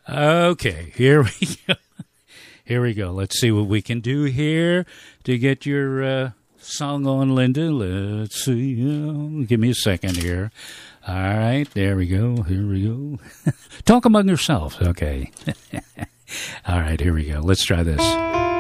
Okay, here we go. Here we go. Let's see what we can do here to get your song on, Linda. Let's see. Give me a second here. All right, there we go. Here we go. Talk among yourselves. Okay. All right, here we go. Let's try this.